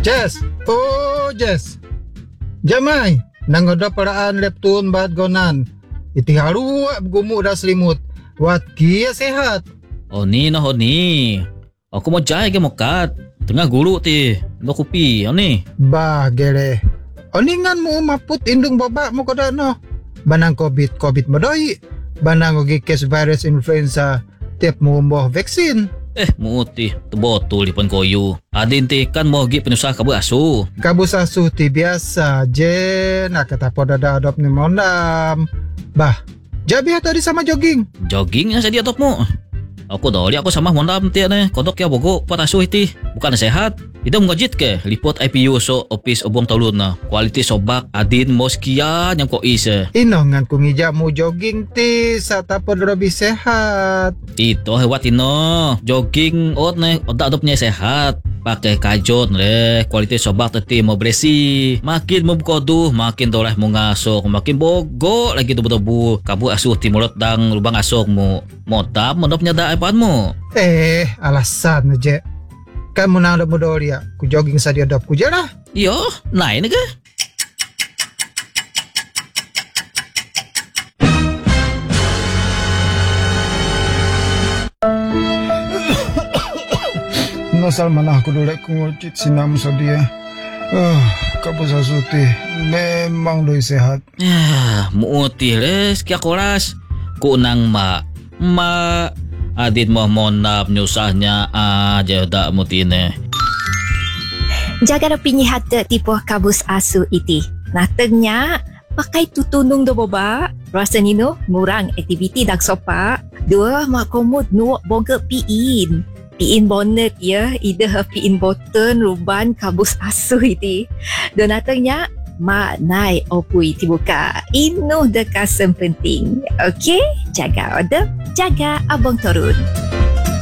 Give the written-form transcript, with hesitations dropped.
Jess. Oh, Jess. Jamai. Nangoda paraan leptun bahat gonan. Iti haruak gumuk dah selimut. Wat kia sehat. Oh ni. Aku mau jai ke mokat. Tengah guru ti. No kopi. Oh ni. Bah gere. Oningan mo maput indung babak mo kada no. Banang COVID madoi. Banang ugi case virus influenza. Tiap mo umboh vaksin. Muti. Terbotul di pon koyu. Adin ti kan mau gi penusah kabu asu. Kabus asuh ti biasa je. Nak kata poda dah adop ni mondam. Bah. Jabi tadi sama jogging. Jogging yang saya adop mo. Aku doli aku sama mondam ti ne. Kodok ya bogo pot asu iti. Bukan sehat. Ida mengajit ke lipot IPU so office obong talun na. Kualiti sobak adin moskia yang ko isa. Inongan kung ija mo jogging ti sa tapod lebih sehat. Ito hewat ino. Jogging ot ne otak adop niya sehat. Pakai kajot re. Kualiti sobak teti mau beresi. Makin mo bukoduh makin doleh mo ngasok. Makin bogo lagi tubu-tubu. Kabu asuh timulot dang lubang asok mo. Motap mondop niya da iPad mo. Alasan je. Kan mo nang mo doria. Ku jogging sa dia dop ku je lah. Yo, naik ni ke? Nasal mana aku dolek ku ngocit sinam sa dia. Kabus asuti memang doi sehat. Muti les kia koras. Ku nang ma adit mo monap nyusahnya aja dak mutine. Jaga pinyi hata tipu kabus asu iti. Natengnya pakai tutunung do boba. Rasa nino murang aktiviti dak sopa. Dua mak komod nuak boga piin. Piin bonnet ya, ida piin boten ruban kabus asu iti. Dan natengnya mak nai opui tibuka. Inu dekasem penting. Okey, jaga order, jaga abang turun.